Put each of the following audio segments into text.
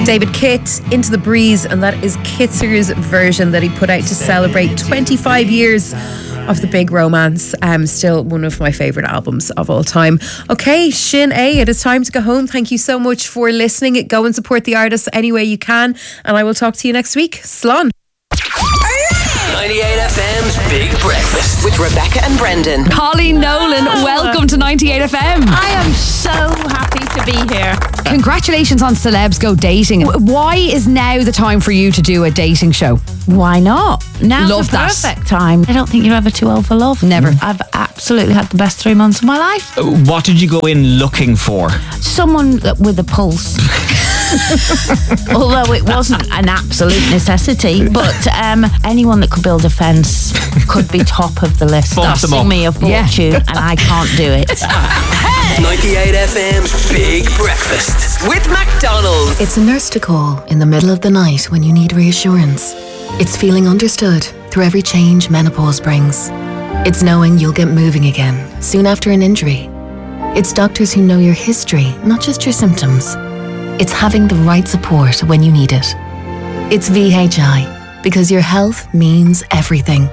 David Kitt, Into the Breeze, and that is Kitzer's version that he put out to celebrate 25 years of The Big Romance. Still one of my favourite albums of all time. Okay, Shin A, it is time to go home. Thank you so much for listening. Go and support the artists any way you can, and I will talk to you next week. Slán. 98 FM's Big Breakfast with Rebecca and Brendan. Colleen Nolan, welcome to 98 FM. I am so happy to be here. Congratulations on Celebs Go Dating. Why is now the time for you to do a dating show? Why not? Now's Love the that. perfect time. I don't think you're ever too old for love. Never. I've absolutely had the best 3 months of my life. What did you go in looking for? Someone with a pulse. Although it wasn't an absolute necessity, but anyone that could build a fence could be top of the list. Costing me a fortune, and I can't do it. 98 FM's Big Breakfast with McDonald's. It's a nurse to call in the middle of the night when you need reassurance. It's feeling understood through every change menopause brings. It's knowing you'll get moving again soon after an injury. It's doctors who know your history, not just your symptoms. It's having the right support when you need it. It's VHI, because your health means everything.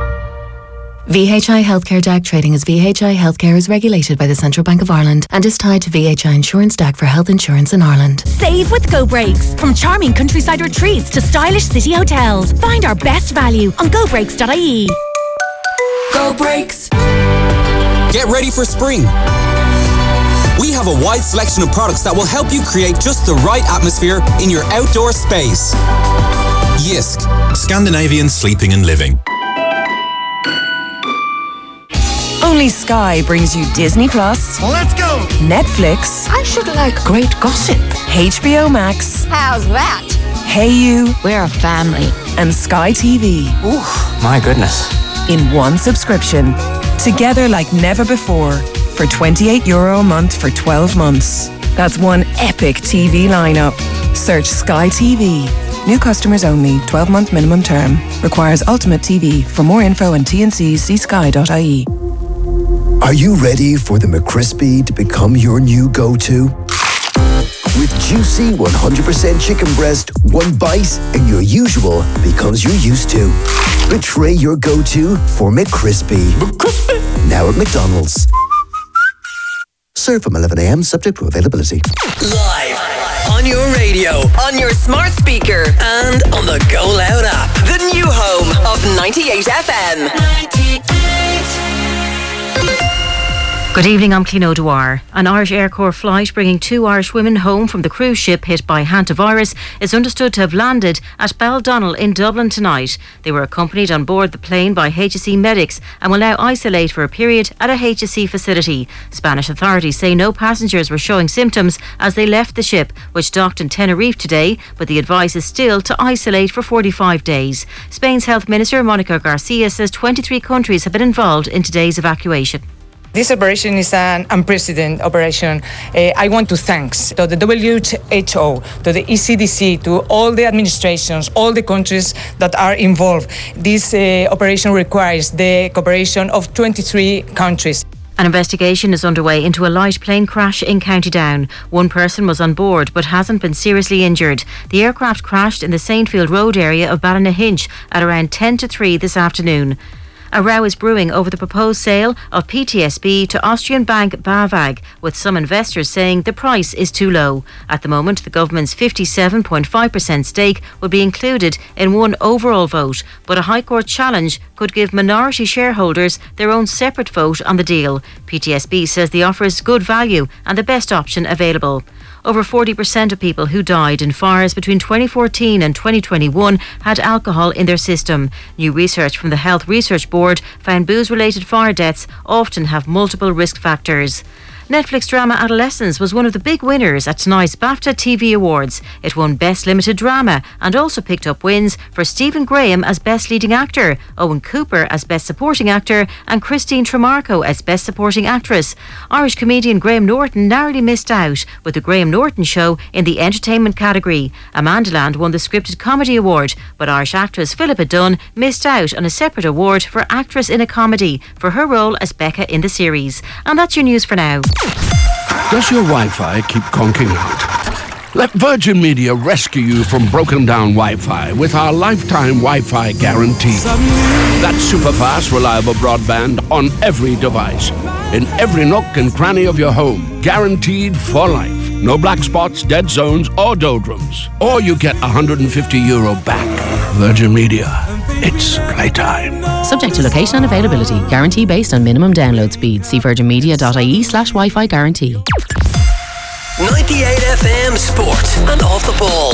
VHI Healthcare DAG trading as VHI Healthcare is regulated by the Central Bank of Ireland and is tied to VHI Insurance DAG for health insurance in Ireland. Save with Go Breaks. From charming countryside retreats to stylish city hotels. Find our best value on gobreaks.ie. Go Breaks. Get ready for spring. We have a wide selection of products that will help you create just the right atmosphere in your outdoor space. Jysk. Scandinavian sleeping and living. Only Sky brings you Disney Plus. Let's go! Netflix. I should like great gossip. HBO Max. How's that? Hey You. We're a family. And Sky TV. Ooh, my goodness. In one subscription. Together like never before. For €28 a month for 12 months. That's one epic TV lineup. Search Sky TV. New customers only. 12-month minimum term. Requires Ultimate TV. For more info and T&Cs, see sky.ie. Are you ready for the McCrispy to become your new go-to? With juicy 100% chicken breast, one bite and your usual becomes your used to. Betray your go-to for McCrispy. McCrispy. Now at McDonald's. Served from 11 a.m. subject to availability. Live on your radio, on your smart speaker, and on the Go Loud app. The new home of 98 FM. 98. Good evening, I'm Clino Dwyer. An Irish Air Corps flight bringing 2 Irish women home from the cruise ship hit by hantavirus is understood to have landed at Baldonnel in Dublin tonight. They were accompanied on board the plane by HSE medics and will now isolate for a period at a HSE facility. Spanish authorities say no passengers were showing symptoms as they left the ship, which docked in Tenerife today, but the advice is still to isolate for 45 days. Spain's Health Minister Monica Garcia says 23 countries have been involved in today's evacuation. This operation is an unprecedented operation. I want to thank to the WHO, to the ECDC, to all the administrations, all the countries that are involved. This operation requires the cooperation of 23 countries. An investigation is underway into a light plane crash in County Down. One person was on board but hasn't been seriously injured. The aircraft crashed in the Saintfield Road area of Ballynahinch at around 10 to 3 this afternoon. A row is brewing over the proposed sale of PTSB to Austrian bank BAWAG, with some investors saying the price is too low. At the moment, the government's 57.5% stake will be included in one overall vote, but a High Court challenge could give minority shareholders their own separate vote on the deal. PTSB says the offer is good value and the best option available. Over 40% of people who died in fires between 2014 and 2021 had alcohol in their system. New research from the Health Research Board found booze-related fire deaths often have multiple risk factors. Netflix drama Adolescence was one of the big winners at tonight's BAFTA TV Awards. It won Best Limited Drama and also picked up wins for Stephen Graham as Best Leading Actor, Owen Cooper as Best Supporting Actor and Christine Tremarco as Best Supporting Actress. Irish comedian Graham Norton narrowly missed out with The Graham Norton Show in the entertainment category. Amandaland won the Scripted Comedy Award, but Irish actress Philippa Dunn missed out on a separate award for Actress in a Comedy for her role as Becca in the series. And that's your news for now. Does your Wi-Fi keep conking out? Let Virgin Media rescue you from broken down Wi-Fi with our lifetime Wi-Fi guarantee. That's super fast, reliable broadband on every device, in every nook and cranny of your home, guaranteed for life. No black spots, dead zones, or doldrums. Or you get €150 back. Virgin Media. It's playtime. Subject to location and availability. Guarantee based on minimum download speed. See virginmedia.ie/Wi-Fi guarantee. 98 FM Sport and Off the Ball.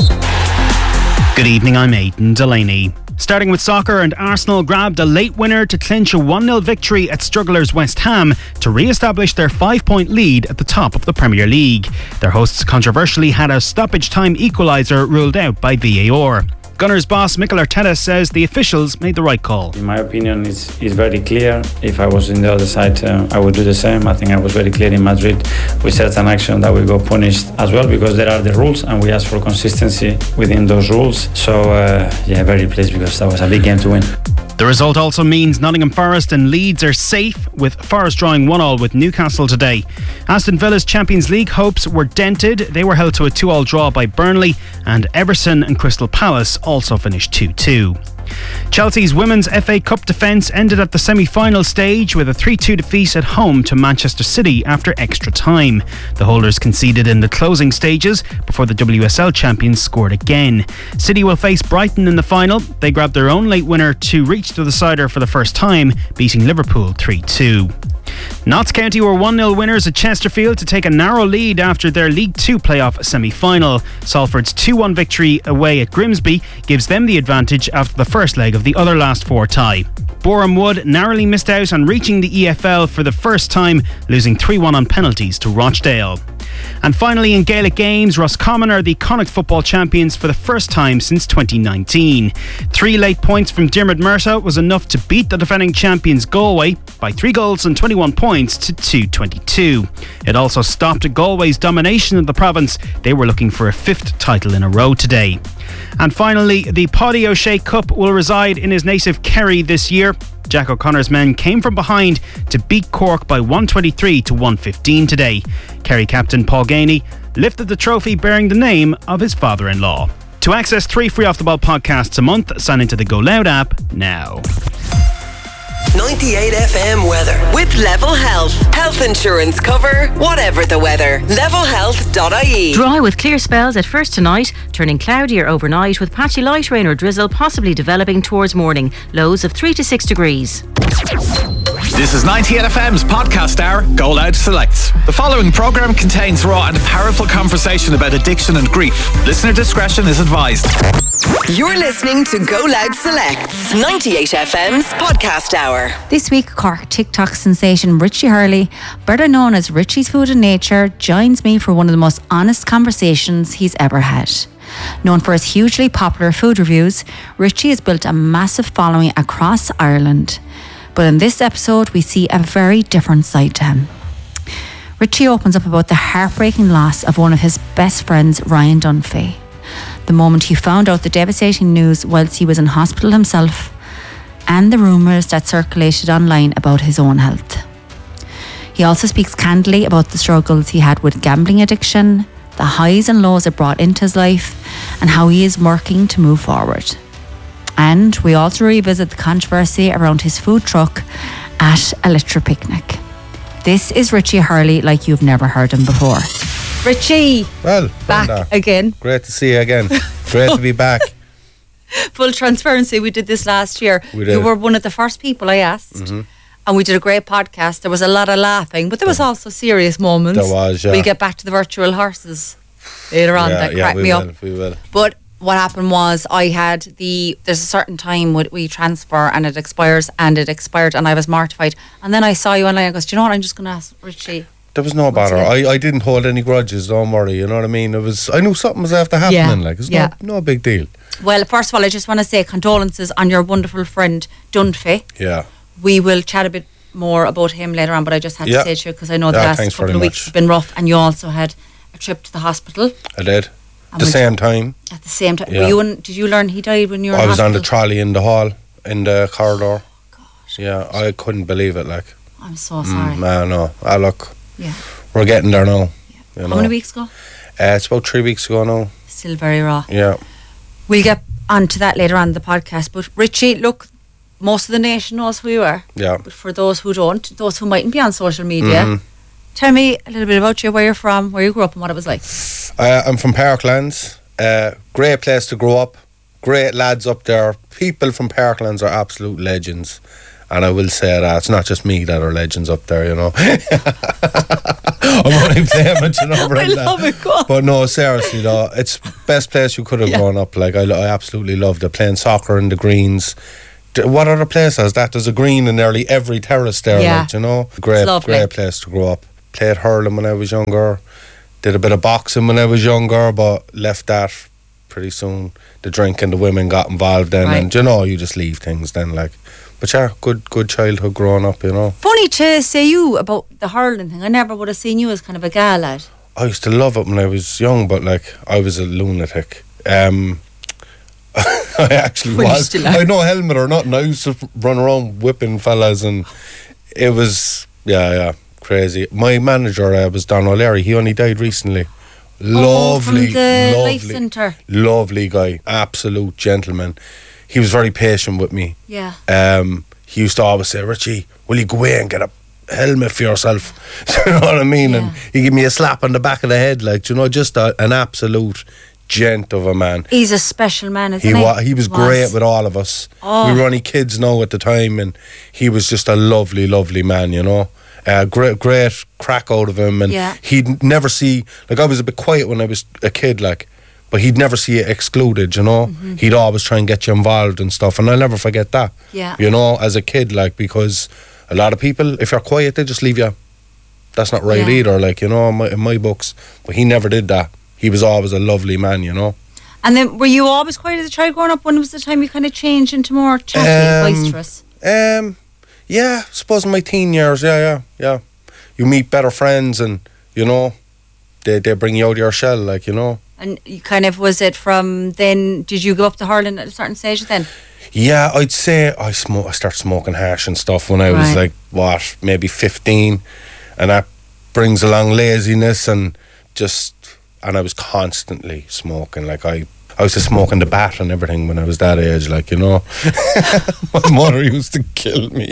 Good evening, I'm Aidan Delaney. Starting with soccer, and Arsenal grabbed a late winner to clinch a 1-0 victory at strugglers West Ham to re-establish their 5-point lead at the top of the Premier League. Their hosts controversially had a stoppage time equaliser ruled out by VAR. Gunners boss Mikel Arteta says the officials made the right call. In my opinion, it's very clear. If I was in the other side, I would do the same. I think I was very clear in Madrid. We set an action that we got punished as well, because there are the rules and we ask for consistency within those rules. So, very pleased, because that was a big game to win. The result also means Nottingham Forest and Leeds are safe, with Forest drawing 1-1 with Newcastle today. Aston Villa's Champions League hopes were dented. They were held to a 2-2 draw by Burnley, and Everton and Crystal Palace also finished 2-2. Chelsea's Women's FA Cup defence ended at the semi-final stage with a 3-2 defeat at home to Manchester City after extra time. The holders conceded in the closing stages before the WSL champions scored again. City will face Brighton in the final. They grabbed their own late winner to reach the decider for the first time, beating Liverpool 3-2. Notts County were 1-0 winners at Chesterfield to take a narrow lead after their League 2 playoff semi-final. Salford's 2-1 victory away at Grimsby gives them the advantage after the first leg of the other last four tie. Boreham Wood narrowly missed out on reaching the EFL for the first time, losing 3-1 on penalties to Rochdale. And finally, in Gaelic games, Roscommon are the Connacht football champions for the first time since 2019. 3 late points from Diarmuid Murtagh was enough to beat the defending champions Galway by 3 goals and 21 points to 2-22. It also stopped Galway's domination of the province. They were looking for a 5th title in a row today. And finally, the Paddy O'Shea Cup will reside in his native Kerry this year. Jack O'Connor's men came from behind to beat Cork by 123 to 115 today. Kerry captain Paul Ganey lifted the trophy bearing the name of his father-in-law. To access 3 free Off the Ball podcasts a month, sign into the Go Loud app now. 98 FM weather with Level Health. Health insurance cover, whatever the weather. Levelhealth.ie. Dry with clear spells at first tonight, turning cloudier overnight with patchy light rain or drizzle possibly developing towards morning. Lows of 3 to 6 degrees. This is 98 FM's podcast hour, Go Loud Selects. The following programme contains raw and powerful conversation about addiction and grief. Listener discretion is advised. You're listening to Go Loud Selects, 98 FM's podcast hour. This week, Cork TikTok sensation Richie Hurley, better known as Richie's Food and Nature, joins me for one of the most honest conversations he's ever had. Known for his hugely popular food reviews, Richie has built a massive following across Ireland. But in this episode, we see a very different side to him. Richie opens up about the heartbreaking loss of one of his best friends, Ryan Dunphy. The moment he found out the devastating news whilst he was in hospital himself, and the rumours that circulated online about his own health. He also speaks candidly about the struggles he had with gambling addiction, the highs and lows it brought into his life, and how he is working to move forward. And we also revisit the controversy around his food truck at a litter picnic. This is Richie Hurley like you've never heard him before. Richie! Well, back Brenda, again. Great to see you again. Great to be back. Full transparency, we did this last year. We did. You were one of the first people I asked. Mm-hmm. And we did a great podcast. There was a lot of laughing, but there was also serious moments. There was, yeah. We'll get back to the virtual horses later on. That cracked me up. We will. But what happened was I had there's a certain time we transfer and it expires, and it expired and I was mortified. And then I saw you online and I goes, do you know what, I'm just going to ask Richie. There was no bother. I didn't hold any grudges, don't worry, you know what I mean? I knew something was after happening, it's no big deal. Well, first of all, I just want to say condolences on your wonderful friend Dunphy. Yeah. We will chat a bit more about him later on, but I just had to say to you because I know the last couple of weeks have been rough, and you also had a trip to the hospital. I did. At the same time. Yeah. Did you learn he died when you were in hospital? I was on the trolley in the hall, in the corridor. Gosh. Yeah, I couldn't believe it, I'm so sorry. No. Look. Yeah. We're getting there now. Yeah. How many weeks ago? It's about 3 weeks ago now. Still very raw. Yeah. We'll get onto that later on in the podcast. But Richie, look, most of the nation knows who you are. Yeah. But for those who don't, those who mightn't be on social media, tell me a little bit about you, where you're from, where you grew up, and what it was like. I'm from Parklands. Great place to grow up. Great lads up there. People from Parklands are absolute legends. And I will say that it's not just me that are legends up there, you know. I'm only playing it, you know. I love it, go on. But no, seriously though, it's best place you could have grown up. Like, I absolutely loved it. Playing soccer in the greens. What other place has that? There's a green in nearly every terrace there, like, you know. Great place to grow up. Played hurling when I was younger. Did a bit of boxing when I was younger, but left that pretty soon. The drink and the women got involved then, and you know, you just leave things then, like. But yeah, good childhood growing up, you know. Funny to say you about the hurling thing. I never would have seen you as kind of a gal lad. I used to love it when I was young, but like, I was a lunatic. I actually was. I had no helmet or nothing. I used to run around whipping fellas, and it was, crazy. My manager was Don O'Leary. He only died recently. Lovely, from the Life Centre. Lovely guy. Absolute gentleman. He was very patient with me. Yeah. He used to always say, Richie, will you go away and get a helmet for yourself? You know what I mean? Yeah. And he gave me a slap on the back of the head, like, you know, just an absolute gent of a man. He's a special man, isn't he? He was great with all of us. We were only kids now at the time, and he was just a lovely, lovely man, you know. Great crack out of him, and he'd never see, like, I was a bit quiet when I was a kid, like, but he'd never see it excluded, you know. He'd always try and get you involved and stuff, and I'll never forget that. You know, as a kid, like, because a lot of people, if you're quiet, they just leave you. That's not right either, like, you know, in my books. But he never did that. He was always a lovely man, you know. And then, were you always quiet as a child growing up? When was the time you kind of changed into more chatty, boisterous? Yeah, I suppose in my teen years, yeah. You meet better friends, and, you know, they bring you out of your shell, like, you know. And you kind of, was it from then, did you go up to hurling at a certain stage then? Yeah, I'd say I started smoking hash and stuff when I was like, maybe 15. And that brings along laziness and I was constantly smoking. Like, I was just smoking the bat and everything when I was that age, like, you know. My mother used to kill me.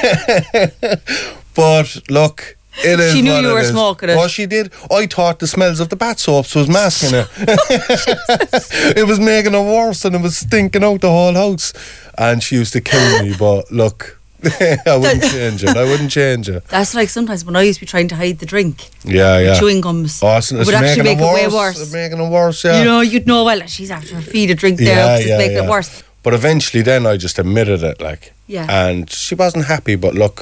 But look, it is. She knew what you it were is. smoking it. Oh, she did. I thought the smells of the bat soaps was masking it. It was making it worse, and it was stinking out the whole house. And she used to kill me, but look, I wouldn't change it. That's like sometimes when I used to be trying to hide the drink. Yeah. Chewing gums. Awesome. It would actually make it way worse. It's making it worse, yeah. You know, you'd know, well, she's after her feed a drink there, because it's making it worse. But eventually then I just admitted it, like. Yeah. And she wasn't happy, but look,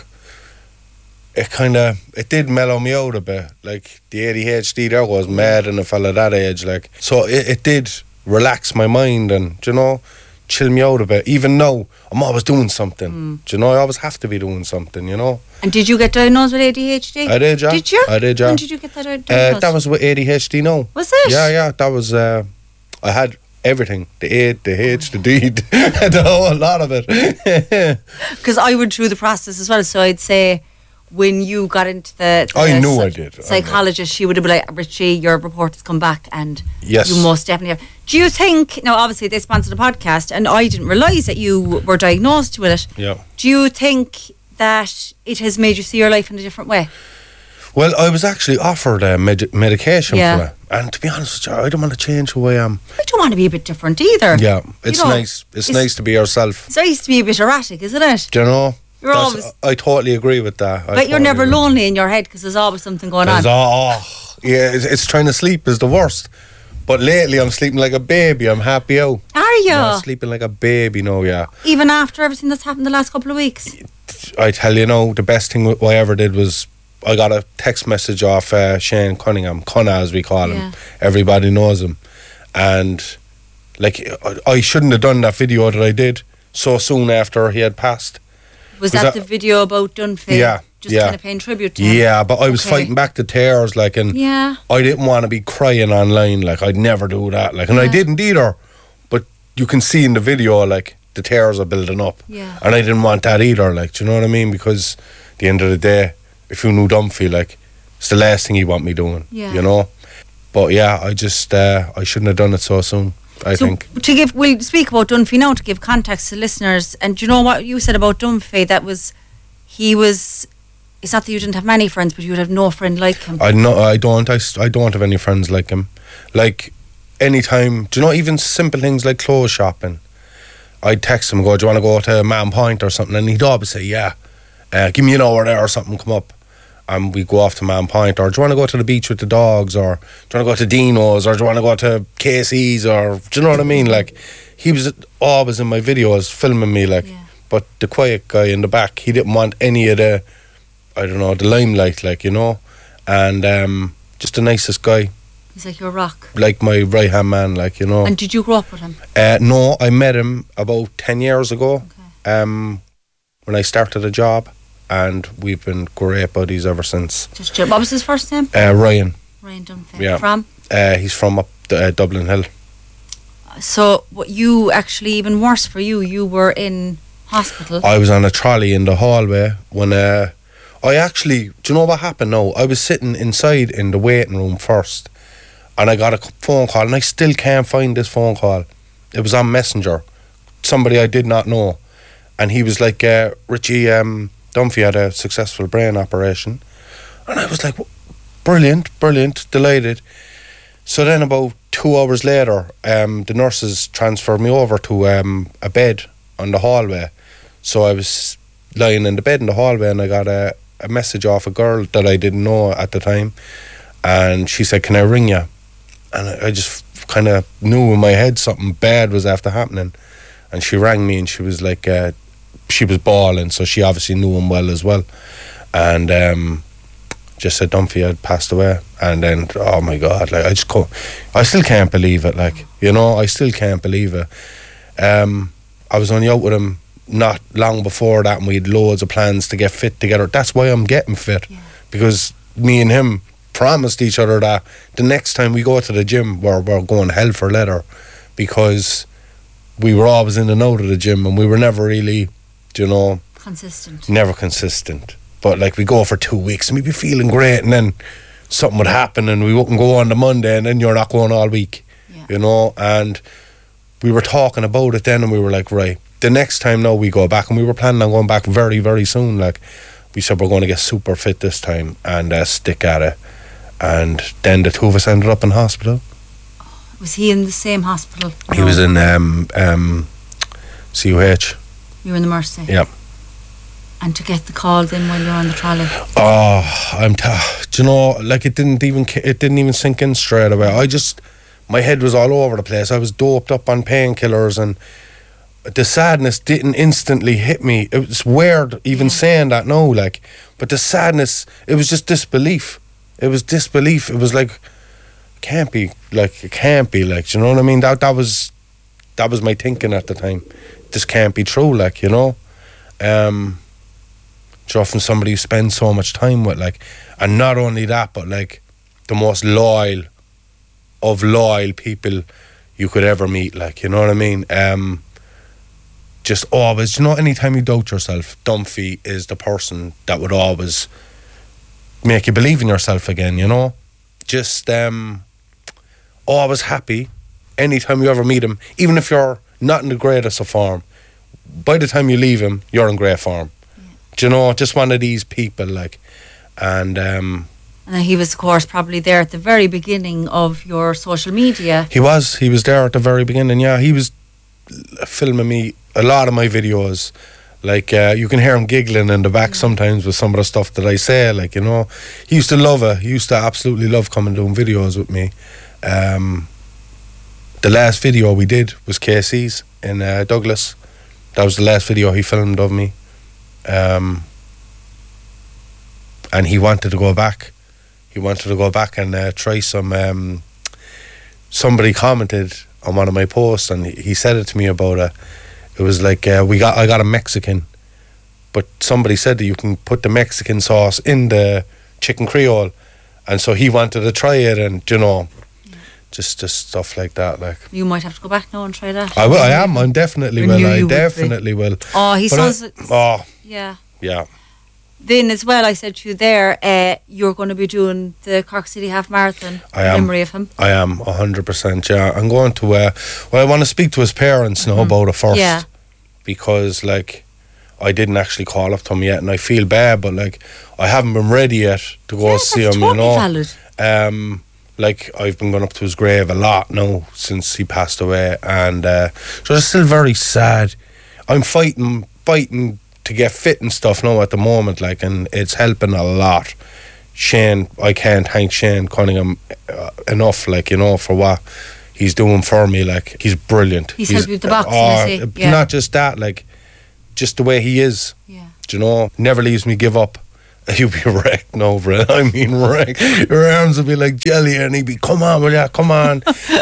it did mellow me out a bit. Like, the ADHD there was mad in a fella that age, like. So it did relax my mind and, you know, chill me out a bit. Even now, I'm always doing something. Do you know, I always have to be doing something, you know. And did you get diagnosed with ADHD? I did, yeah. Did you? I did, yeah. When did you get that diagnosed? That was with ADHD now. Was it? Yeah, that was, I had everything. The A, the H, the D, the whole lot of it. Because I went through the process as well, so I'd say when you got into the I knew I did. Psychologist, she would have been like, Richie, your report has come back, and yes, you most definitely have. Do you think, now obviously they sponsored a podcast and I didn't realise that you were diagnosed with it. Yeah. Do you think that it has made you see your life in a different way? Well, I was actually offered medication for it. And to be honest with you, I don't want to change who I am. I don't want to be a bit different either. Yeah, it's nice. It's nice to be yourself. It's nice to be a bit erratic, isn't it? Do you know? You're always, I totally agree with that. But you're never lonely in your head because there's always something going on. Yeah, it's trying to sleep is the worst. But lately I'm sleeping like a baby. I'm happy out. Are you? I'm sleeping like a baby now, yeah. Even after everything that's happened the last couple of weeks? I tell you now, the best thing I ever did was I got a text message off Shane Cunningham, Cunna as we call him. Everybody knows him. And like, I shouldn't have done that video that I did so soon after he had passed. Was that the video about Dunphy? Yeah. Just kind of paying tribute to him? Yeah, but I was fighting back the tears, like, and I didn't want to be crying online, like, I'd never do that, like, and I didn't either. But you can see in the video, like, the tears are building up. Yeah. And I didn't want that either, like, do you know what I mean? Because at the end of the day, if you knew Dunphy, like, it's the last thing you want me doing, you know? But yeah, I just I shouldn't have done it so soon. I think. We'll speak about Dunphy now to give context to listeners. And do you know what you said about Dunphy? It's not that you didn't have many friends, but you would have no friend like him. I don't have any friends like him. Like, anytime, do you know, even simple things like clothes shopping, I'd text him, go, do you want to go to Man Point or something? And he'd always say, yeah, give me an hour there or something, come up. And we go off to Man Point, or do you want to go to the beach with the dogs, or do you want to go to Dino's, or do you want to go to KC's, or do you know what I mean? Like, he was always in my videos filming me, like, but the quiet guy in the back, he didn't want any of the, I don't know, the limelight, like, you know, and just the nicest guy. He's like your rock. Like my right hand man, like, you know. And did you grow up with him? No, I met him about 10 years ago, when I started a job. And we've been great buddies ever since. What was his first name? Ryan. Ryan Dunphy. Yeah. From? He's from up Dublin Hill. So, what you actually, even worse for you, you were in hospital. I was on a trolley in the hallway when I actually, do you know what happened now? I was sitting inside in the waiting room first, and I got a phone call, and I still can't find this phone call. It was on Messenger. Somebody I did not know. And he was like, Richie, Dunphy had a successful brain operation. And I was like, brilliant, delighted. So then about 2 hours later, the nurses transferred me over to a bed on the hallway. So I was lying in the bed in the hallway, and I got a message off a girl that I didn't know at the time. And she said, can I ring you? And I just kind of knew in my head something bad was after happening. And she rang me, and she was like, she was bawling, so she obviously knew him well as well, and just said Dunphy had passed away. And then, oh my God, like, I still can't believe it, like, you know, I still can't believe it. I was only out with him not long before that, and we had loads of plans to get fit together. That's why I'm getting fit, because me and him promised each other that the next time we go to the gym, we're going hell for leather, because we were always in and out of the gym, and we were never really, you know, never consistent. But like, we go for 2 weeks and we'd be feeling great, and then something would happen and we wouldn't go on the Monday, and then you're not going all week, you know. And we were talking about it then, and we were like, right, the next time now we go back, and we were planning on going back very, very soon. Like, we said we're going to get super fit this time and stick at it. And then the two of us ended up in hospital. Was he in the same hospital? He was in CUH. You were in the Mercy? Yep. And to get the call then while you were on the trolley? Oh, do you know, like, it didn't even sink in straight away. My head was all over the place. I was doped up on painkillers, and the sadness didn't instantly hit me. It was weird even saying that now, like, but the sadness, it was just disbelief. It was disbelief. It was like, it can't be, like, do you know what I mean? That was my thinking at the time. This can't be true, like, you know. From somebody you spend so much time with, like, and not only that, but like the most loyal of loyal people you could ever meet, like, you know what I mean. Just always, you know, anytime you doubt yourself, Dunphy is the person that would always make you believe in yourself again, you know. Just always happy anytime you ever meet him, even if you're not in the greatest of form. By the time you leave him, you're in great form. Do you know, just one of these people, like. And he was, of course, probably there at the very beginning of your social media. He was there at the very beginning, yeah. He was filming me a lot of my videos. Like, you can hear him giggling in the back sometimes with some of the stuff that I say, like, you know. He used to love it. He used to absolutely love coming doing videos with me. The last video we did was KC's in Douglas. That was the last video he filmed of me. And he wanted to go back. He wanted to go back and try some... somebody commented on one of my posts, and he said it to me about it. It was like, I got a Mexican, but somebody said that you can put the Mexican sauce in the chicken Creole, and so he wanted to try it, and, you know, just stuff like that. Like, you might have to go back now and try that. I will. I am. I definitely will. I definitely will. Oh, he sounds. Oh, yeah. yeah. Then as well, I said to you there, you're going to be doing the Cork City Half Marathon in memory of him. I am 100%. Yeah, I'm going to. Well, I want to speak to his parents now about it first. Yeah. Because like, I didn't actually call up to him yet, and I feel bad, but like, I haven't been ready yet to go see him. Totally valid. Like, I've been going up to his grave a lot now since he passed away, and so it's still very sad. I'm fighting to get fit and stuff now at the moment, like, and it's helping a lot. Shane, I can't thank Shane Cunningham enough, like, you know, for what he's doing for me. Like, he's brilliant. He's helped you with the boxing, is he? Yeah. Not just that, like, just the way he is. Yeah. Do you know, never leaves me give up. You'd be wrecked over it. I mean, wrecked. Your arms would be like jelly, and he'd be, come on, will ya? Come on.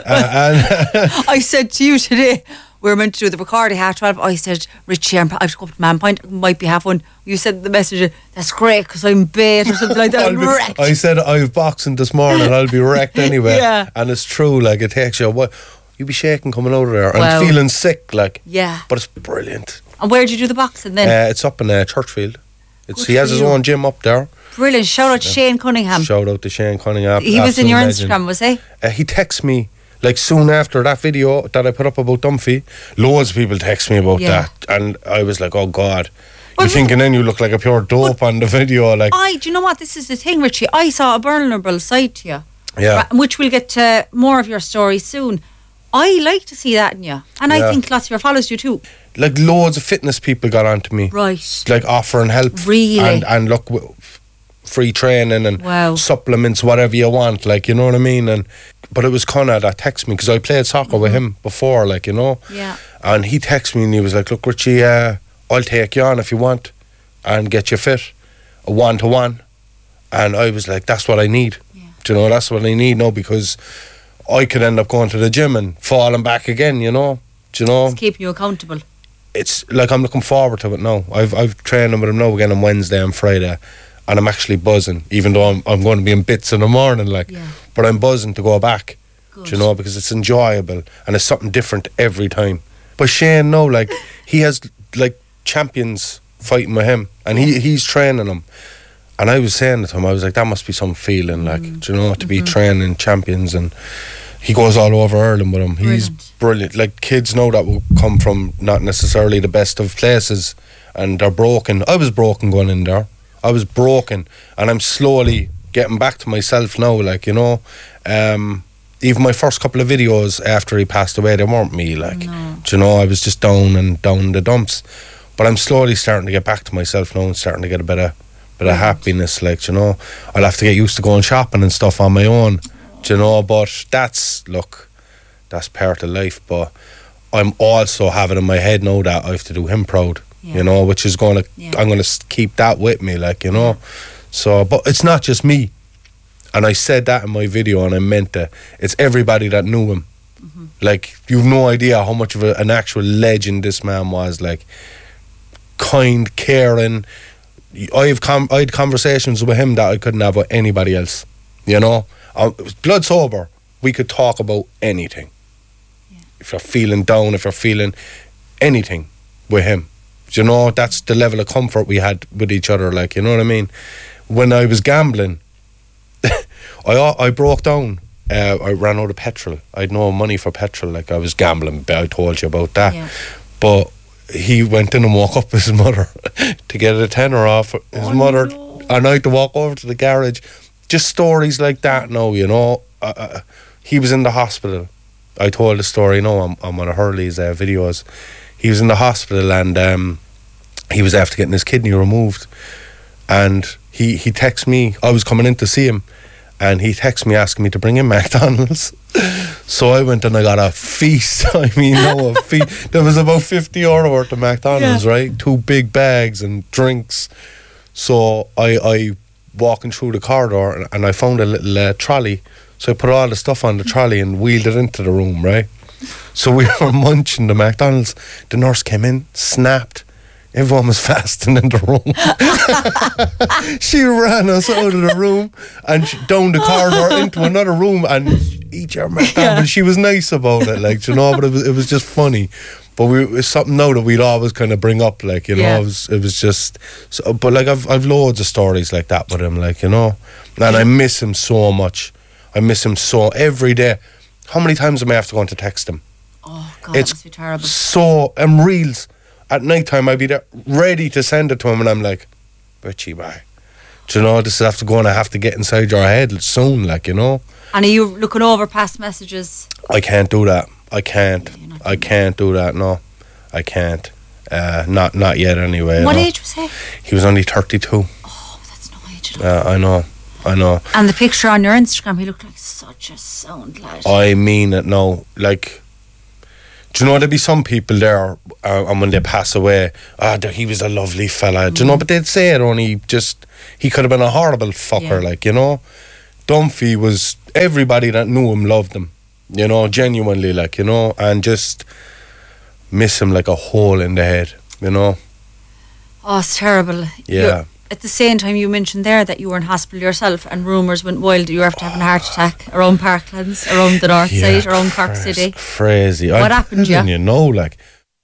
I said to you today, we were meant to do the recording 12:30. I said, Richie, I've got up to Man Point, might be half one. You said the message, that's great, because I'm bait or something like that. I'm wrecked. I said, I've boxing this morning, I'll be wrecked anyway. Yeah. And it's true, like, it takes you a while. You'd be shaking coming out of there and feeling sick, like. Yeah. But it's brilliant. And where'd you do the boxing then? It's up in Churchfield. He has his own gym up there. Brilliant. Shout out to Shane Cunningham. Shout out to Shane Cunningham. He was in your Instagram, was he? He texted me, like, soon after that video that I put up about Dunphy. Loads of people text me about that. And I was like, oh, God. You're thinking then you look like a pure dope on the video. Like, do you know what? This is the thing, Richie. I saw a vulnerable side to you. Yeah. Which we'll get to more of your story soon. I like to see that in you. And I think lots of your followers do too. Like, loads of fitness people got onto me. Right. Like, offering help. Really? And look, free training and supplements, whatever you want, like, you know what I mean? But it was Conor that texted me, because I played soccer with him before, like, you know? Yeah. And he texted me and he was like, look, Richie, I'll take you on if you want and get you fit, a 1-to-1. And I was like, that's what I need. Yeah. Do you know, that's what I need now, because I could end up going to the gym and falling back again, you know? Do you know? It's keeping you accountable. It's like, I'm looking forward to it now. I've trained with him now again on Wednesday and Friday, and I'm actually buzzing, even though I'm going to be in bits in the morning, like. Yeah. But I'm buzzing to go back. Good. Do you know, because it's enjoyable and it's something different every time. But Shane, no, like, he has like champions fighting with him, and he's training them. And I was saying to him, I was like, that must be some feeling, like, do you know, to be training champions. And he goes all over Ireland with him. He's brilliant. Like, kids know that will come from not necessarily the best of places, and they're broken. I was broken going in there. I was broken, and I'm slowly getting back to myself now, like, you know. Even my first couple of videos after he passed away, they weren't me, like. No. Do you know, I was just down in the dumps. But I'm slowly starting to get back to myself now and starting to get a bit of happiness, like, you know. I'll have to get used to going shopping and stuff on my own, do you know, but that's part of life. But I'm also having in my head now that I have to do him proud, you know, which is I'm going to keep that with me, like, you know. So, but it's not just me. And I said that in my video, and I meant that. It's everybody that knew him. Mm-hmm. Like, you've no idea how much of an actual legend this man was, like, kind, caring. I had conversations with him that I couldn't have with anybody else, you know. Blood sober, we could talk about anything. Yeah. If you're feeling down, if you're feeling anything with him, you know, that's the level of comfort we had with each other, like, you know what I mean. When I was gambling, I broke down. I ran out of petrol. I had no money for petrol, like, I was gambling. I told you about that. Yeah. But he went in and woke up his mother to get a tenner off his mother. No. And I had to walk over to the garage. Just stories like that now, you know. He was in the hospital. I told the story, on one of Hurley's videos. He was in the hospital, and he was after getting his kidney removed. And he texted me. I was coming in to see him, and he texted me asking me to bring him McDonald's. So I went and I got a feast. I mean, a feast. There was about €50 worth of McDonald's, right? 2 big bags and drinks. So I walking through the corridor, and I found a little trolley. So I put all the stuff on the trolley and wheeled it into the room, right? So we were munching the McDonald's. The nurse came in, snapped, everyone was fasting in the room. She ran us out of the room and down the corridor into another room and eat your McDonald's. She was nice about it, like, you know, but it was just funny. But it's something now that we'd always kind of bring up, like, you know, it was just, so, but like I've loads of stories like that with him, like, you know, and I miss him so much. I miss him so every day. How many times am I have to go on to text him? Oh God, It's that must be terrible. so, reels at night time, I'd be there ready to send it to him and I'm like, Richie, bye. Do you know, this is after going, I have to get inside your head soon, like, you know. And are you looking over past messages? I can't do that. I can't do that, no. I can't. Not yet anyway. What age was he? He was only 32. Oh, that's no age. I know. And the picture on your Instagram, he looked like such a sound lad. I mean it now. Like, do you know, there'd be some people there, and when they pass away, he was a lovely fella. Do you know, but they'd say it only just, he could have been a horrible fucker, like, you know. Dunphy was, everybody that knew him loved him, you know, genuinely, like, you know, and just miss him like a hole in the head, you know. Oh, it's terrible. Yeah. At the same time, you mentioned there that you were in hospital yourself and rumours went wild you were after having a heart attack around Parklands, around the north side, around Cork City. Crazy. What happened, yeah? You know, like,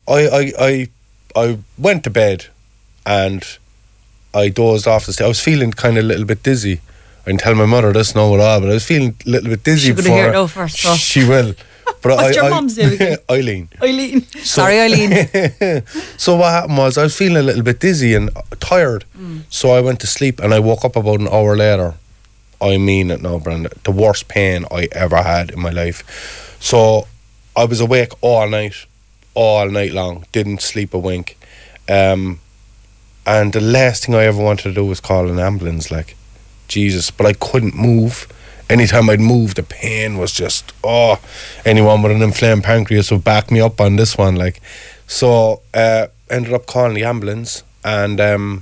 I went to bed and I dozed off the stage. I was feeling kind of a little bit dizzy. I didn't tell my mother this, no, at all, but I was feeling a little bit dizzy. She's going to hear it now first. So. She will. But What's your mum's name again? Eileen. Sorry, Eileen. So what happened was I was feeling a little bit dizzy and tired. So I went to sleep and I woke up about an hour later. I mean it now, Brenda. The worst pain I ever had in my life. So I was awake all night long. Didn't sleep a wink. And the last thing I ever wanted to do was call an ambulance, like, Jesus. But I couldn't move. Anytime I'd move, the pain was just, anyone with an inflamed pancreas would back me up on this one, like. So, ended up calling the ambulance, and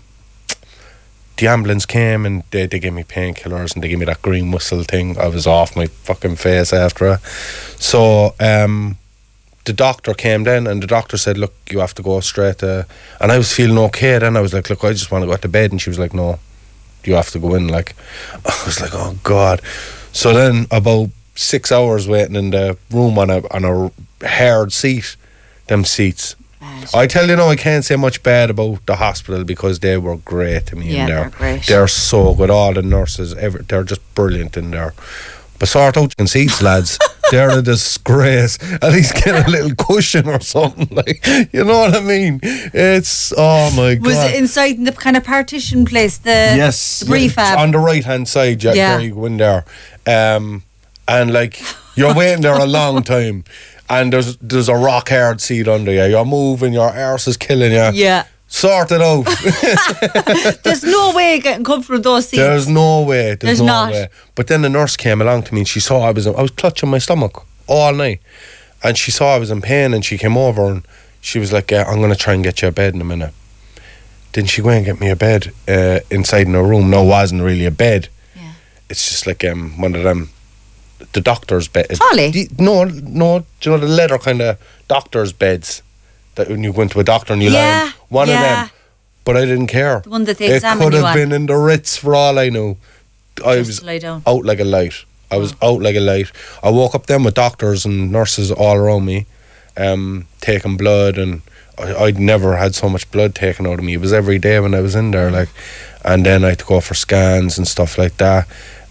the ambulance came and they gave me painkillers and they gave me that green whistle thing. I was off my fucking face after it. So, the doctor came then and the doctor said, look, you have to go straight to, and I was feeling okay then. I was like, look, I just want to go to bed. And she was like, no, you have to go in, like. I was like, oh God. So then about 6 hours waiting in the room on a hard seat, them seats. I tell you now, I can't say much bad about the hospital because they were great to me in there. They're great. They're so good. All the nurses, they're just brilliant in there. But sort out your seats, lads. They're a disgrace. At least get a little cushion or something, like, you know what I mean? It's, oh my God. Was it inside in the kind of partition place, the prefab? On the right hand side, there you go in there. And like, you're waiting there a long time and there's a rock hard seat under you. You're moving, your arse is killing you. Yeah. Sort it out. There's no way getting comfortable with those seats. There's no way. There's no not. way. But then the nurse came along to me and she saw I was clutching my stomach all night. And she saw I was in pain and she came over and she was like, I'm going to try and get you a bed in a minute. Then she went and get me a bed inside in a room. No, it wasn't really a bed. Yeah. It's just like one of them, the doctor's bed. Trolley? No, do you know the leather kind of doctor's beds that when you go into a doctor and you lie on one of them. But I didn't care. The one that they examine you on. It could have been in the Ritz for all I knenew. I was out like a light. I was out like a light. I woke up then with doctors and nurses all around me, taking blood, and I'd never had so much blood taken out of me. It was every day when I was in there, like, and then I had to go for scans and stuff like that.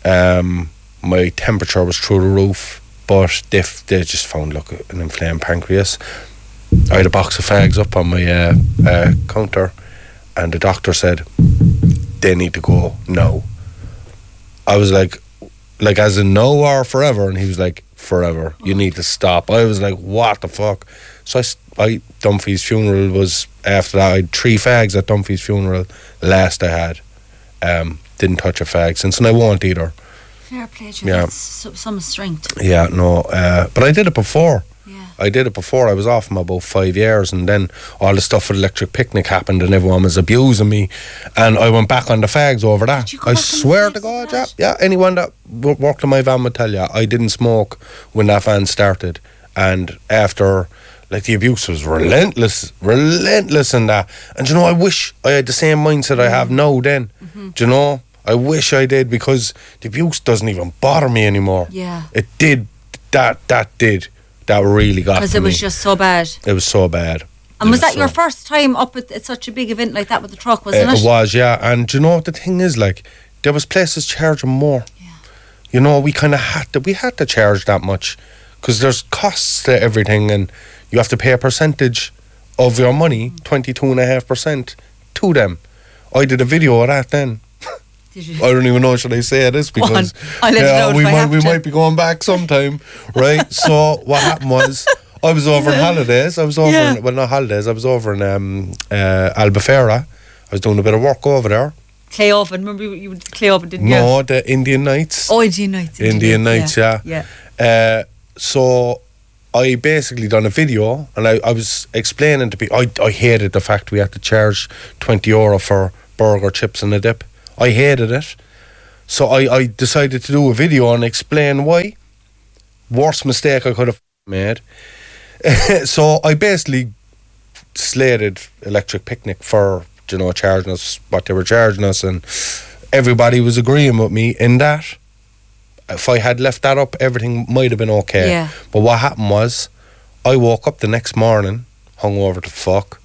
My temperature was through the roof, but they just found, look, an inflamed pancreas. I had a box of fags up on my counter, and the doctor said they need to go now. I was like as in no or forever, and he was like, forever. You need to stop. I was like, what the fuck? So I Dunphy's funeral was after that. I had 3 fags at Dunphy's funeral. Last I had, didn't touch a fag since, and I won't either. Fair play to you. That's some strength. Yeah, no, but I did it before. I did it before. I was off from about 5 years, and then all the stuff with Electric Picnic happened and everyone was abusing me, and I went back on the fags over that. I swear to God, yeah. Anyone that worked in my van would tell you I didn't smoke when that van started, and after Like, the abuse was relentless in that. And, you know, I wish I had the same mindset I have now then. Do you know? I wish I did, because the abuse doesn't even bother me anymore. Yeah. It did. That really got to me. Because it was just so bad. It was so bad. And was that your first time up at such a big event like that with the truck, wasn't it? It was, yeah. And do you know what the thing is, like, there was places charging more. Yeah. You know, we kind of had to charge that much, because there's costs to everything, and you have to pay a percentage of your money, 22.5%, to them. I did a video of that then. Did you? I don't even know, should I say this, because we might be going back sometime, right? So what happened was, I was over on holidays. I was over in Albufeira. I was doing a bit of work over there. Clay Oven, remember you would Clay Oven, didn't you? No, the Indian Nights. Oh, Indian Nights. Indian Nights, yeah. Yeah. So I basically done a video, and I was explaining to people, I hated the fact we had to charge €20 for burger, chips and a dip. I hated it. So I decided to do a video and explain why. Worst mistake I could have made. So I basically slated Electric Picnic for, you know, charging us what they were charging us, and everybody was agreeing with me in that. If I had left that up, everything might have been okay. Yeah. But what happened was, I woke up the next morning, hungover to fuck.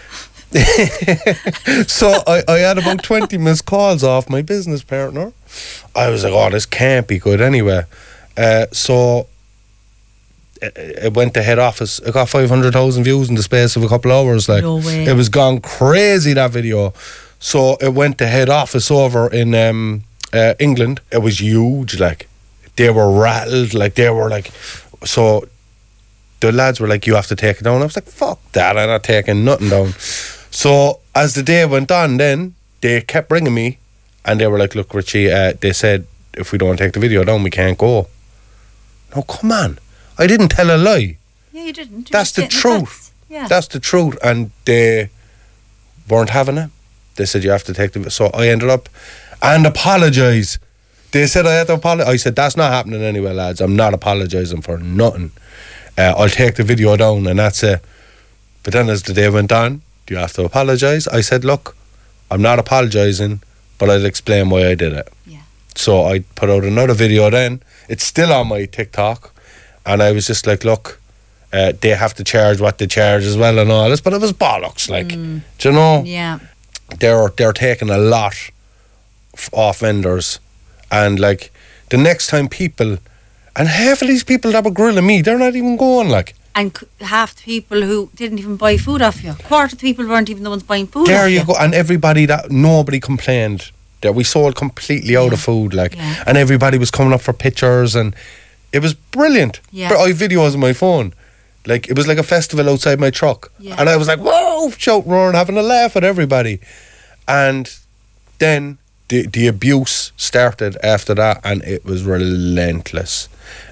So I had about 20 missed calls off my business partner. I was like, oh, this can't be good anyway. So it went to head office. It got 500,000 views in the space of a couple of hours. Like, no way. It was gone crazy, that video. So it went to head office over in England. It was huge. Like, they were rattled. Like, they were like, so the lads were like, you have to take it down. I was like, fuck that, I'm not taking nothing down. So as the day went on, then they kept ringing me, and they were like, look, Richie, they said if we don't take the video down, we can't go. No, come on. I didn't tell a lie. Yeah, you didn't. That's the truth. Yeah. That's the truth. And they weren't having it. They said you have to take the video. So I ended up and apologise. They said I had to apologise. I said, that's not happening anyway, lads. I'm not apologising for nothing. I'll take the video down, and that's it. But then as the day went on, do you have to apologise? I said, look, I'm not apologising, but I'll explain why I did it. Yeah. So I put out another video then. It's still on my TikTok. And I was just like, look, they have to charge what they charge as well and all this. But it was bollocks, like, do you know? Yeah. They're taking a lot off vendors. And, like, the next time people... And half of these people that were grilling me, they're not even going, like... And half the people who didn't even buy food off you. Quarter of the people weren't even the ones buying food there off you go. And nobody complained. That we sold completely out of food, like. Yeah. And everybody was coming up for pictures, and it was brilliant. Yeah. But I have videos on my phone. Like, it was like a festival outside my truck. Yeah. And I was like, whoa, shouting, roaring, having a laugh at everybody. And then the abuse started after that, and it was relentless.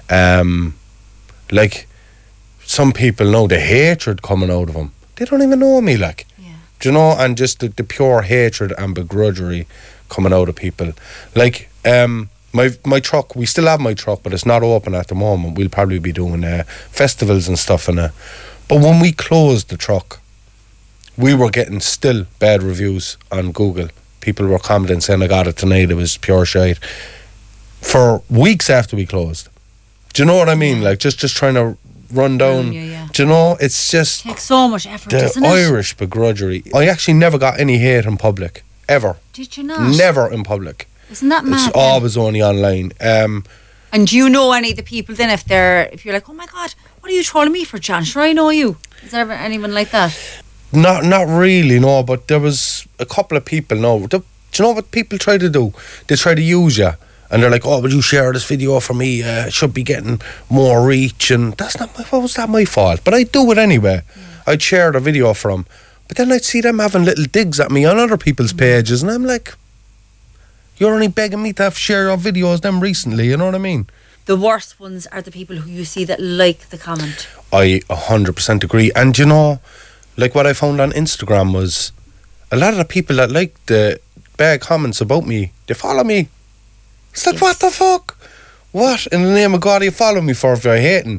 Like, some people know the hatred coming out of them. They don't even know me, like. Yeah. Do you know? And just the pure hatred and begrudgery coming out of people. Like, my truck, we still have my truck, but it's not open at the moment. We'll probably be doing festivals and stuff in it. But when we closed the truck, we were getting still bad reviews on Google. People were commenting saying, I got it tonight, it was pure shite. For weeks after we closed. Do you know what I mean? Like, just trying to run down. Do you know? It's just... It takes so much effort, doesn't the it? Irish begrudgery. I actually never got any hate in public. Ever. Did you not? Never in public. Isn't that mad? It's always only online. And do you know any of the people then, if you're like, oh my God, what are you trolling me for, John? Sure, I know you. Is there ever anyone like that? Not really, no, but there was a couple of people, no. Do you know what people try to do? They try to use you. And they're like, oh, will you share this video for me? It should be getting more reach. And how was that my fault? But I'd do it anyway. Yeah. I'd share the video for them. But then I'd see them having little digs at me on other people's pages. And I'm like, you're only begging me to share your videos them recently, you know what I mean? The worst ones are the people who you see that like the comment. I 100% agree. And you know, like what I found on Instagram was a lot of the people that like the bad comments about me, they follow me. It's like, what the fuck? What in the name of God are you following me for if you're hating?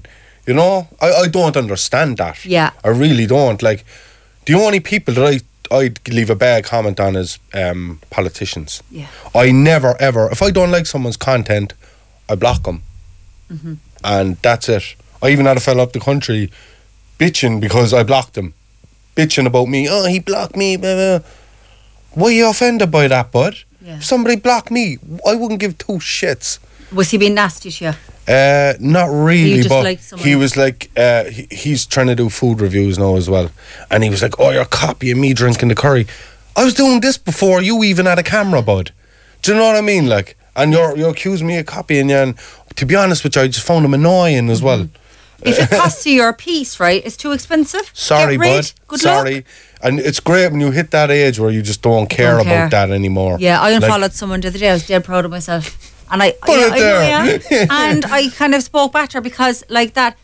You know, I don't understand that. Yeah. I really don't. Like, the only people that I'd leave a bad comment on is politicians. Yeah. I never ever, if I don't like someone's content, I block them. Mm-hmm. And that's it. I even had a fella up the country bitching because I blocked him. Bitching about me. Oh, he blocked me. Blah, blah. Why are you offended by that, bud? Yeah. If somebody blocked me, I wouldn't give two shits. Was he being nasty to you? Not really, just but like someone- he was like, he's trying to do food reviews now as well. And he was like, oh, you're copying me drinking the curry. I was doing this before you even had a camera, bud. Do you know what I mean? Like, and you're accusing me of copying you. And to be honest with you, I just found him annoying as well. If it costs you your piece, right, it's too expensive. Sorry, Get rid. bud. Good Sorry. luck. And it's great when you hit that age where you just don't care about that anymore. Yeah, I Like, unfollowed someone the other day. I was dead proud of myself. And I Put it there. yeah. And I kind of spoke back to her because, like that,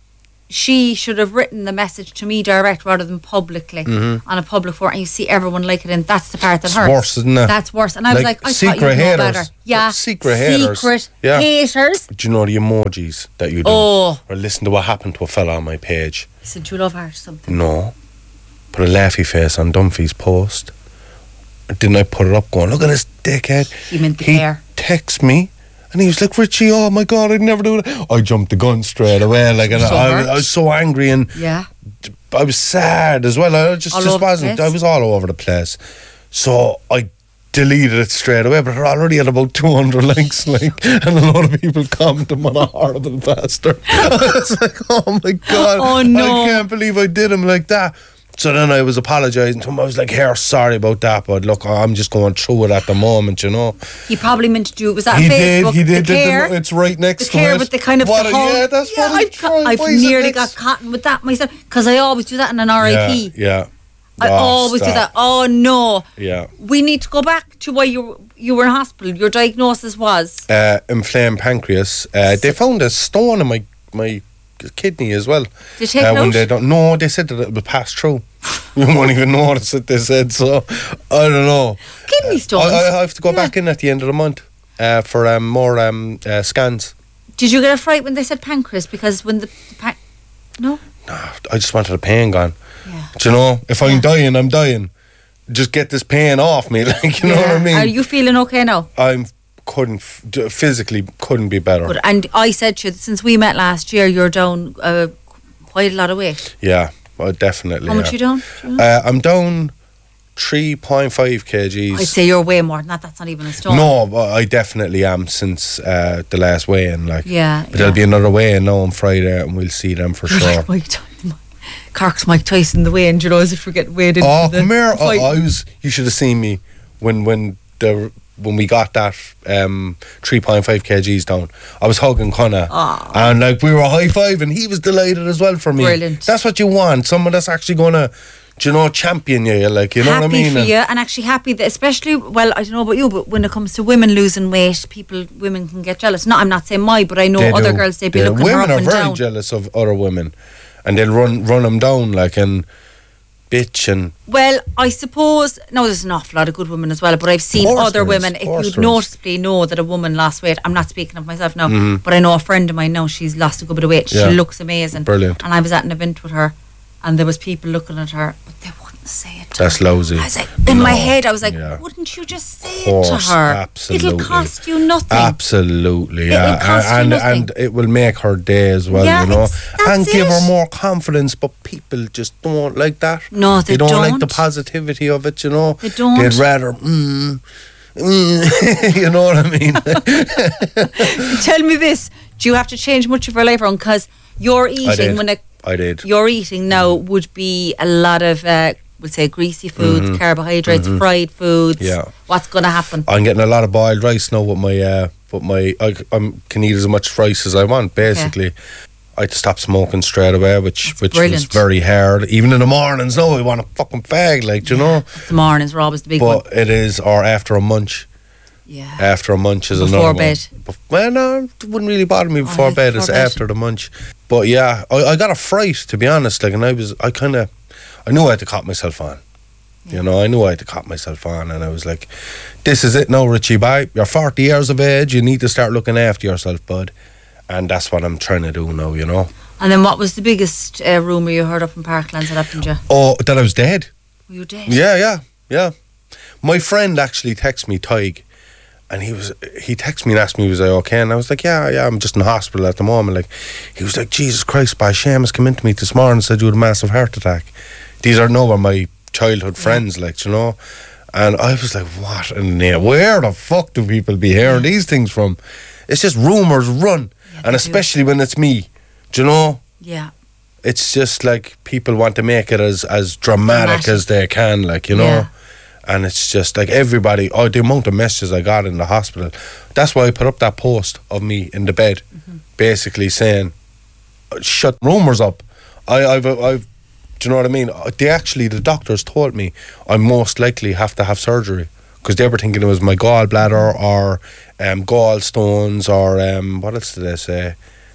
she should have written the message to me direct rather than publicly Mhm. on a public forum. And you see everyone like it, and that's the part that It's hurts. worse, isn't it? That's worse. And I was like, I thought secret you'd know haters. better. Yeah, Secret haters. Secret Yeah. haters. Do you know the emojis that you do? Oh. Or listen to what happened to a fella on my page. Listen to love heart or something. No. Put a laughy face on Dunphy's post. Didn't I put it up going, look at this dickhead. He meant the He care. texts me and he was like, Richie, oh my God, I'd never do that. I jumped the gun straight away. Like, and So I was so angry and Yeah. I was sad as well. I just All over the wasn't. place? I was all over the place. So I deleted it straight away, but it already had about 200 likes, like, and a lot of people commented on a horrible bastard. I was like, oh my God. Oh, no. I can't believe I did him like that. So then I was apologising to him. I was like, here, sorry about that, but look, I'm just going through it at the moment, you know. He probably meant to do it. Was that He on did, Facebook? he did. The care. It's right next The to care it. with the kind of What the a- whole, yeah, that's what I'm trying. I've Why is it nearly next? got cotton with that myself because I always do that in an RIP. Yeah. I Oh, always do stop. that. Oh no. Yeah. We need to go back to why you were in hospital. Your diagnosis was Inflamed pancreas. They found a stone in my kidney as well. Did they take it when out? they don't, no, they said that it would pass through. You won't even notice it. They said so. I don't know. Kidney stones. I have to go back in at the end of the month for more scans. Did you get a fright when they said pancreas? Because when the no. I just wanted the pain gone. Yeah. Do you know? If I'm dying, I'm dying. Just get this pain off me, like, you know what I mean? Are you feeling okay now? Physically couldn't be better. Good. And I said to you, since we met last year, you're down quite a lot of weight. Yeah, well, definitely. How much you down? I'm down 3.5 kgs. I'd say you're way more than that. That's not even a stone. No, but I definitely am since the last weigh-in. Like, Yeah, but there'll be another weigh-in now on Friday, and we'll see them for sure. Cork's Mike Tyson the way, and you know, as if we're getting weighed into Oh, the come here! fight. I was. You should have seen me when we got that 3.5 kgs down. I was hugging Connor, and like we were high-fiving. He was delighted as well for me. Brilliant. That's what you want. Someone that's actually gonna, you know, champion you. Like, you know Happy what I mean? for you, and actually happy that, especially, well, I don't know about you, but when it comes to women losing weight, women can get jealous. No, I'm not saying but I know They other do. Oh, girls, they'd be Yeah, looking her women up are and very down. jealous of other women, and they'll run them down, like, and bitch and. Well, I suppose, no, there's an awful lot of good women as well, but I've seen Of course other there is, women, of if course you'd there is. noticeably know that a woman lost weight, I'm not speaking of myself now, Mhm. but I know a friend of mine now, she's lost a good bit of weight, she Yeah. looks amazing. Brilliant. And I was at an event with her, and there was people looking at her, but they wouldn't say it. That's lousy. I was like, in my No. head, I was like, Yeah. wouldn't you just say Of it to course, her? absolutely. It'll cost you nothing. Absolutely, It'll yeah, cost you and nothing. it will make her day as well, Yeah, you know, that's and give her it. more confidence. But people just don't like that. No, they don't like the don't. positivity of it. You know, They don't. They'd rather, you know what I mean. Tell me this, do you have to change much of your life around? Because you're eating, I did. you're eating now would be a lot of, we'll say, greasy foods, Mhm. carbohydrates, Mhm. fried foods. Yeah. What's going to happen? I'm getting a lot of boiled rice now with my, I can eat as much rice as I want, basically. I had to stop smoking straight away, which was brilliant. very hard. Even in the mornings, no, I want a fucking fag, like, you know. The mornings were always the big one. But it is, or after a munch. Yeah. After a munch is Before another bed. one. Well, no, it wouldn't really bother me before yeah, bed. before It's bed. after the munch. But yeah, I got a fright, to be honest. Like, and I knew I had to cop myself on. You know, I knew I had to cop myself on, and I was like, "This is it now, Richie. Bye. You're 40 years of age. You need to start looking after yourself, bud." And that's what I'm trying to do now. You know. And then what was the biggest rumour you heard up in Parklands that happened to you? Oh, that I was dead. Were you dead? Yeah. My friend actually texted me, Tig, and he texted me and asked me, was I okay? And I was like, yeah, I'm just in hospital at the moment. Like, he was like, Jesus Christ, by Seamus came into me this morning and said you had a massive heart attack. These are my childhood friends, like, you know. And I was like, what in the where the fuck do people be hearing these things from? It's just rumours run. And especially when it's me, do you know? Yeah. It's just like people want to make it as dramatic as they can, like, you know. Yeah. And it's just like everybody, the amount of messages I got in the hospital. That's why I put up that post of me in the bed, basically saying, shut rumours up. I've do you know what I mean? The doctors told me I most likely have to have surgery because they were thinking it was my gallbladder or gallstones or what else did they say?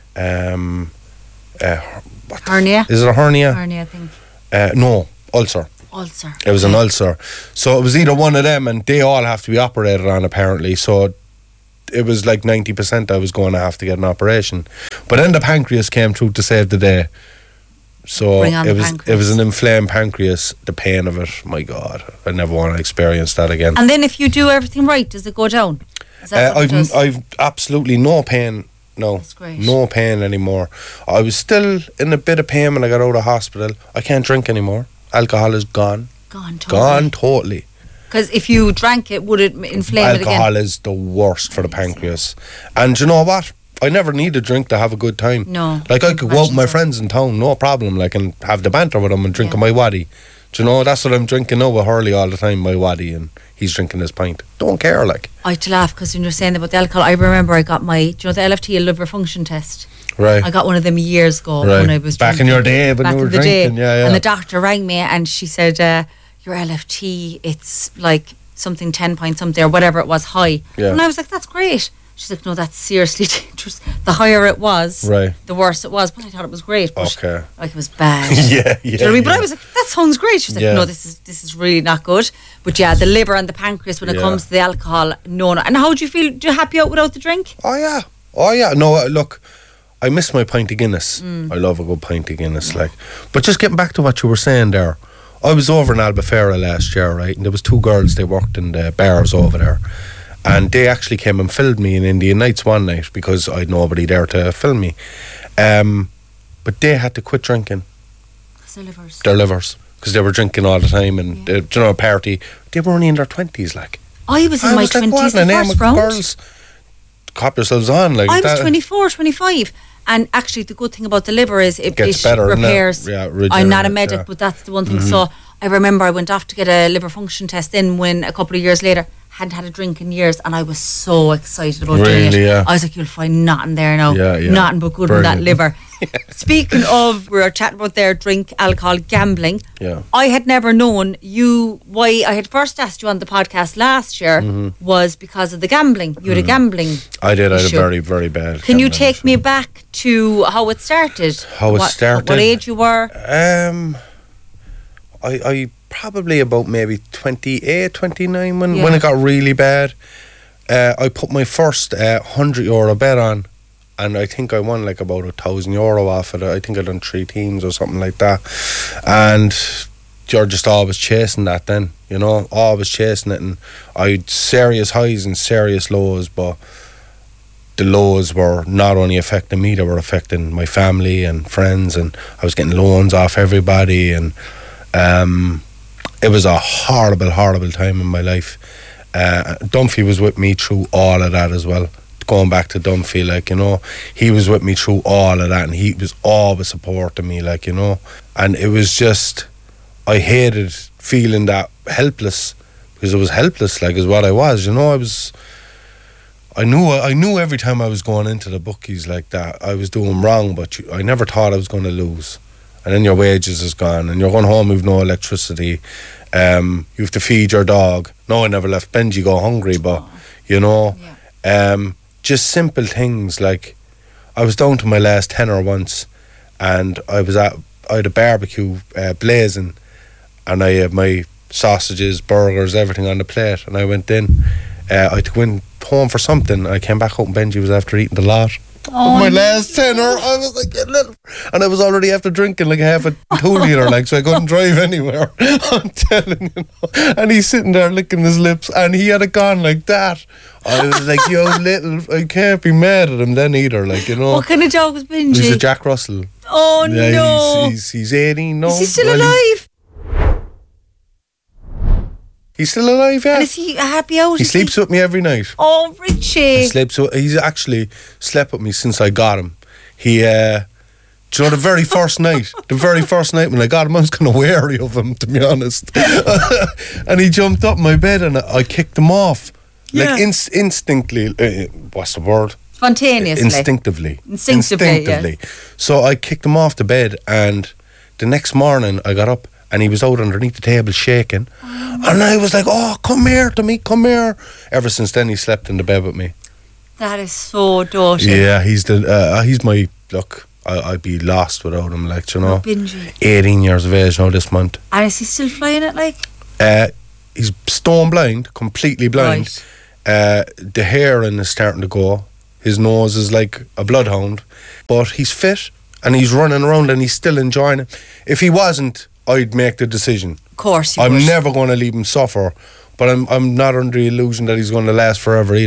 Hernia? Is it a hernia? Hernia, I think. No, ulcer. Ulcer. It was an ulcer. So it was either one of them, and they all have to be operated on apparently. So it was like 90% I was going to have to get an operation. But then the pancreas came through to save the day. So it was an inflamed pancreas. The pain of it, my God, I never want to experience that again. And then if you do everything right, does it go down? Is that what it does? I've absolutely no pain. No, no pain anymore. I was still in a bit of pain when I got out of hospital. I can't drink anymore. Alcohol is gone. Gone totally. Because if you drank it, would it inflame it again? Alcohol is the worst for the pancreas. And you know what? I never need a drink to have a good time. No. Like I could go out with my friends in town, no problem, like, and have the banter with them and drink my waddy. Do you know, that's what I'm drinking now with Hurley all the time, my waddy, and he's drinking his pint. Don't care, like. I had to laugh because when you're saying about the alcohol, I remember I got my, do you know the LFT, a liver function test? Right. I got one of them years ago when I was back drinking. in your day when you were drinking, yeah. And the doctor rang me and she said, your LFT, it's like something 10 point something or whatever it was high. Yeah. And I was like, that's great. She's like, no, that's seriously dangerous. The higher it was, the worse it was. But I thought it was great. But like, it was bad. yeah. Do you know what I mean? But I was like, that sounds great. She's like, no, this is really not good. But yeah, the liver and the pancreas when it comes to the alcohol, no. And how do you feel? Do you happy out without the drink? Oh yeah. No, look, I miss my pint of Guinness. I love a good pint of Guinness, like. But just getting back to what you were saying there, I was over in Albufeira last year, right? And there was two girls, they worked in the bars over there. And they actually came and filmed me in Indian Nights one night because I had nobody there to film me. But they had to quit drinking. Their livers. Because they were drinking all the time and, you know, a party. They were only in their 20s, like. I was in my 20s the first round. Girls, cop yourselves on. Like I was 24, 25. And actually the good thing about the liver is it gets better, repairs. I'm not a medic, but that's the one thing. Mm-hmm. So I remember I went off to get a liver function test in when a couple of years later, hadn't had a drink in years, and I was so excited about doing it. Yeah. I was like, you'll find nothing there now. Yeah. Nothing but good in that liver. Speaking of, we were chatting about their drink, alcohol, gambling. Yeah. I had never known why I had first asked you on the podcast last year was because of the gambling. You had a gambling I did. I had a issue. very, very bad. Can you take me back to how it started? What age you were? I probably about maybe 28, 29 when it got really bad. I put my first €100 bet on, and I think I won like about €1,000 off it. I think I done 3 teams or something like that. And you're just always chasing that then, you know, always chasing it. And I had serious highs and serious lows, but the lows were not only affecting me, they were affecting my family and friends, and I was getting loans off everybody, and it was a horrible, horrible time in my life. Dunphy was with me through all of that as well. Going back to Dunphy, like, you know, he was with me through all of that, and he was always supporting me, like, you know. And it was just, I hated feeling that helpless, because it was helpless, like, is what I was, you know. I knew every time I was going into the bookies like that, I was doing wrong, but I never thought I was going to lose. And then your wages is gone, and you're going home with no electricity. You have to feed your dog. No, I never left Benji go hungry, but, you know, just simple things. Like, I was down to my last tenner once, and I had a barbecue blazing, and I had my sausages, burgers, everything on the plate, and I went in. I went home for something. I came back out and Benji was after eating the lot. my last tenner. I was like, and I was already after drinking like half a 2 litre, like, so I couldn't drive anywhere. I'm telling you. And he's sitting there licking his lips, and he had it gone like that. I was like, yo, I can't be mad at him then either, like, you know. What kind of dog was Benji? He's a Jack Russell. Oh, yeah, no. He's 18 now. Is he still alive? He's still alive, yeah. And is he happy out? He sleeps with me every night. Oh, Richie. He's actually slept with me since I got him. He, do you know, the very first night when I got him, I was kind of wary of him, to be honest. And he jumped up in my bed and I kicked him off. Yeah. Like instinctively, what's the word? Spontaneously. Instinctively. Yeah. So I kicked him off the bed, and the next morning I got up and he was out underneath the table shaking. And I was like, oh, come here to me, come here. Ever since then, he slept in the bed with me. That is so doting. Yeah, he's my, look, I'd be lost without him, like, you know. Benji. 18 years of age now this month. And is he still flying it, like? He's stone blind, completely blind. Right. The hearing is starting to go. His nose is like a bloodhound. But he's fit, and he's running around, and he's still enjoying it. If he wasn't, I'd make the decision. Of course you I'm would. never going to leave him suffer, but I'm not under the illusion that he's going to last forever either.